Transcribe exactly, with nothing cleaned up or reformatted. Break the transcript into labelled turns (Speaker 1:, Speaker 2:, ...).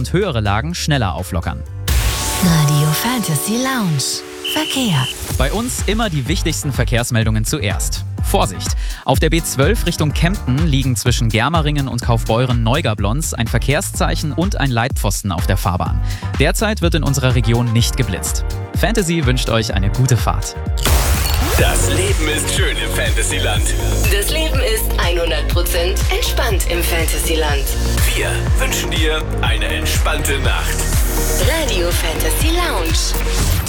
Speaker 1: und höhere Lagen schneller auflockern.
Speaker 2: Radio Fantasy Lounge. Verkehr.
Speaker 1: Bei uns immer die wichtigsten Verkehrsmeldungen zuerst. Vorsicht! Auf der B zwölf Richtung Kempten liegen zwischen Germeringen und Kaufbeuren-Neugablonz ein Verkehrszeichen und ein Leitpfosten auf der Fahrbahn. Derzeit wird in unserer Region nicht geblitzt. Fantasy wünscht euch eine gute Fahrt.
Speaker 3: Das Leben ist schön im Fantasyland.
Speaker 4: Das Leben ist hundert Prozent entspannt im Fantasyland.
Speaker 3: Wir wünschen dir eine entspannte Nacht.
Speaker 4: Radio Fantasy Lounge.